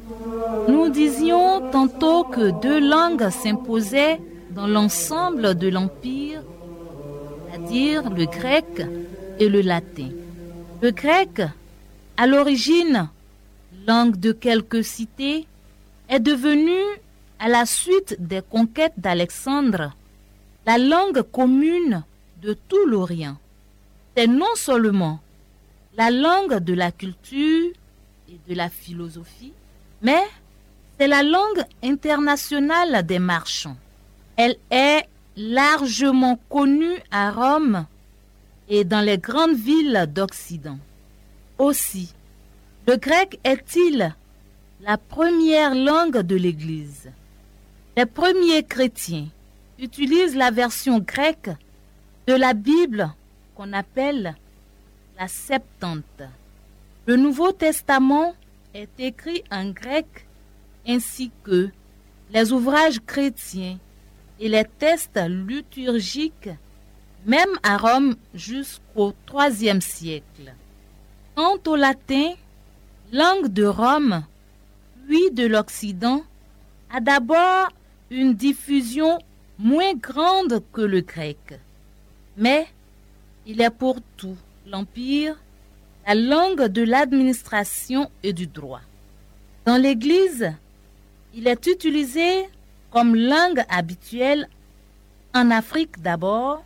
Nous disions tantôt que deux langues s'imposaient dans l'ensemble de l'Empire, c'est-à-dire le grec et le latin. Le grec, à l'origine, langue de quelques cités, est devenu, à la suite des conquêtes d'Alexandre, la langue commune de tout l'Orient. C'est non seulement la langue de la culture et de la philosophie, mais c'est la langue internationale des marchands. Elle est largement connue à Rome et dans les grandes villes d'Occident. Aussi, le grec est-il la première langue de l'Église? Les premiers chrétiens utilisent la version grecque de la Bible qu'on appelle la Septante. Le Nouveau Testament est écrit en grec ainsi que les ouvrages chrétiens et les textes liturgiques, même à Rome jusqu'au IIIe siècle. Quant au latin, langue de Rome, puis de l'Occident, a d'abord une diffusion moins grande que le grec. Mais il est pour tout l'Empire la langue de l'administration et du droit. Dans l'Église, il est utilisé comme langue habituelle en Afrique d'abord,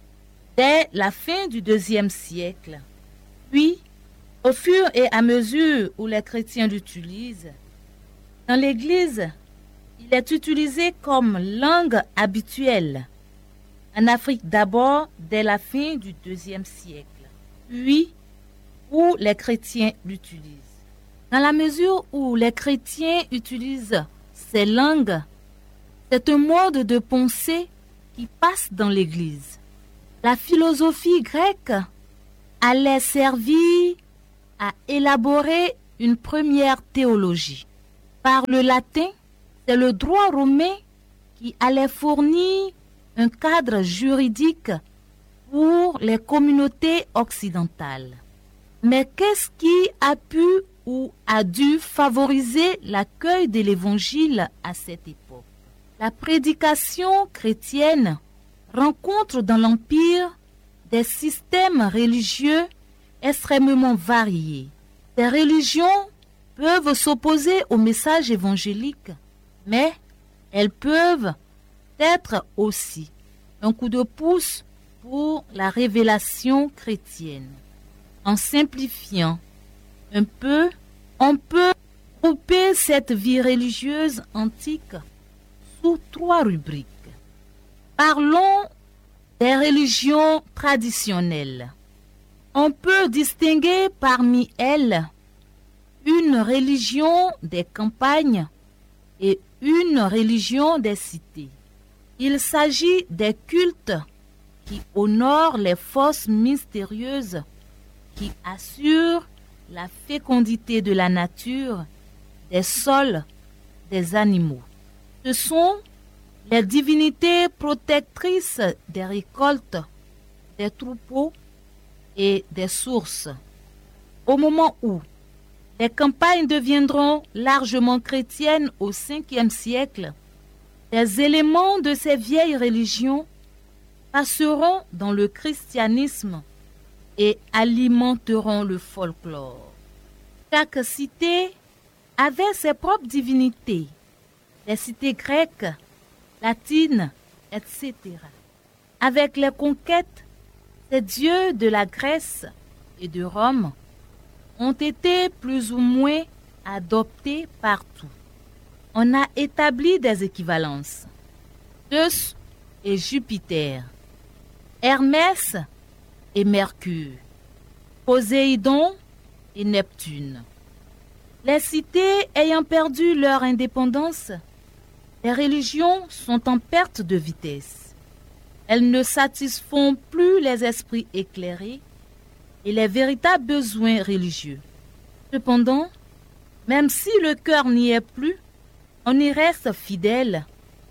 dès la fin du IIe siècle. Puis, au fur et à mesure où les chrétiens l'utilisent, dans l'Église, il est utilisé comme langue habituelle. En Afrique d'abord, dès la fin du IIe siècle. Puis, où les chrétiens l'utilisent. Dans la mesure où les chrétiens utilisent ces langues, c'est un mode de pensée qui passe dans l'Église. La philosophie grecque allait servir à élaborer une première théologie. Par le latin, c'est le droit romain qui allait fournir un cadre juridique pour les communautés occidentales. Mais qu'est-ce qui a pu ou a dû favoriser l'accueil de l'Évangile à cette époque? La prédication chrétienne rencontre dans l'Empire des systèmes religieux extrêmement variés. Ces religions peuvent s'opposer au message évangélique, mais elles peuvent être aussi un coup de pouce pour la révélation chrétienne. En simplifiant un peu, on peut grouper cette vie religieuse antique sous 3 rubriques. Parlons des religions traditionnelles. On peut distinguer parmi elles une religion des campagnes et une religion des cités. Il s'agit des cultes qui honorent les forces mystérieuses qui assurent la fécondité de la nature, des sols, des animaux. Ce sont les divinités protectrices des récoltes, des troupeaux et des sources. Au moment où les campagnes deviendront largement chrétiennes au 5e siècle, les éléments de ces vieilles religions passeront dans le christianisme et alimenteront le folklore. Chaque cité avait ses propres divinités, les cités grecques, latines, etc. Avec les conquêtes, ces dieux de la Grèce et de Rome ont été plus ou moins adoptés partout. On a établi des équivalences. Zeus et Jupiter, Hermès et Mercure, Poséidon et Neptune. Les cités ayant perdu leur indépendance, les religions sont en perte de vitesse. Elles ne satisfont plus les esprits éclairés et les véritables besoins religieux. Cependant, même si le cœur n'y est plus, on y reste fidèle,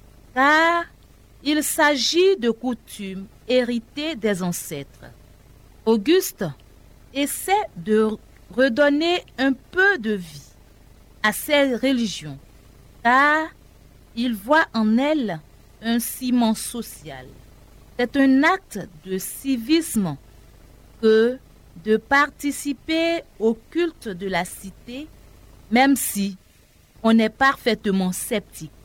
car il s'agit de coutumes héritées des ancêtres. Auguste essaie de redonner un peu de vie à ces religions, car il voit en elles un ciment social. C'est un acte de civisme que de participer au culte de la cité, même si on est parfaitement sceptique.